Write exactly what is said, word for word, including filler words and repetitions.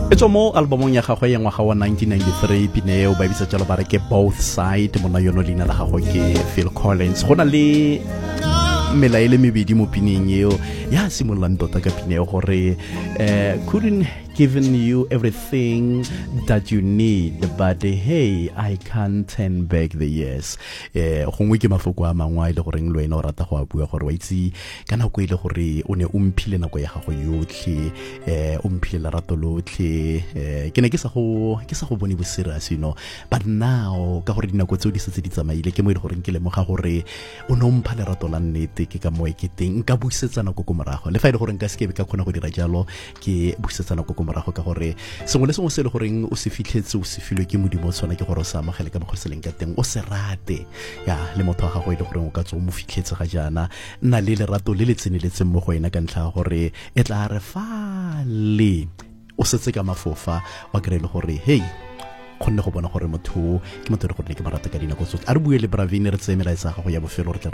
Etswa mo albumong ya gagwe ya ngwaga wa nineteen ninety-three Pineo ba bitsa jalo ba re ke Both Side mona yono leina la gagwe ke Phil Collins. Go na le melaele mebedi mo pineng eo ya simololang tota ka Pineo gore uh, couldn't given you everything that you need, but hey, I can't turn back the years. Eh gongwe ke mafoko a mangwe ile gore nglo ena o rata go a bua gore wa itse kana go ile gore o ne o mphile nako ya gago yotlhe eh o mphile lerato lotlhe eh ke ne ke sa go ke sa go bone bo serious you know, but now ka gore dinako tse o di setse di tsamaile ke mo ile gore ke lemoga gore o no mpha lerato la nnete ke ka mo eketeng nka busetsa nako go morago le fa ile gore nka skebe ka khona go dira jalo ke busetsa nako go morago ka gore sengwe le sengwe se le goreng o se fitlhetse o se filwe ke modimo tsona ke gore o sa amogele ka mogotseleng ka teng o se rate ya le motho wa gago ile gore o ka tso mo fitlhetse ga jana nna le lerato le le tseneletseng mo go ena ka ntlha gore e tla re fale o setse ka mafofa wa kry le gore hey khonne go bona gore motho ke motho le gore ke marata ka dinako tsotlhe a re bue le Bravin re tsemela isa gago ya bofelo re